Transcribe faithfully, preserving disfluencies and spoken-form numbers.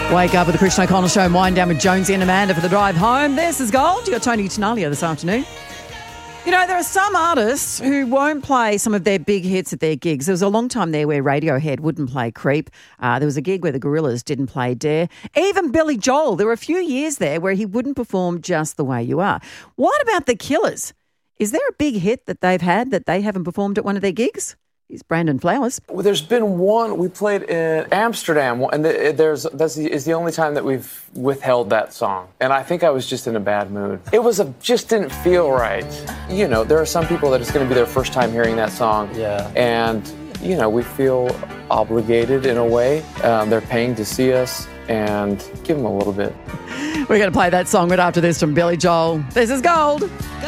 Wake up with the Christian O'Connell Show, wind down with Jonesy and Amanda for the drive home. This is Gold. You got Tony Tenalia this afternoon. You know, there are some artists who won't play some of their big hits at their gigs. There was a long time there where Radiohead wouldn't play Creep. Uh, there was a gig where the Gorillaz didn't play Dare. Even Billy Joel, there were a few years there where he wouldn't perform Just the Way You Are. What about the Killers? Is there a big hit that they've had that they haven't performed at one of their gigs? He's Brandon Flowers. Well, there's been one. We played in Amsterdam, and the, there's that's the, is the only time that we've withheld that song. And I think I was just in a bad mood. It was a just didn't feel right. You know, there are some people that it's going to be their first time hearing that song. Yeah. And you know, we feel obligated in a way. Um, they're paying to see us, and give them a little bit. We're going to play that song right after this from Billy Joel. This is Gold.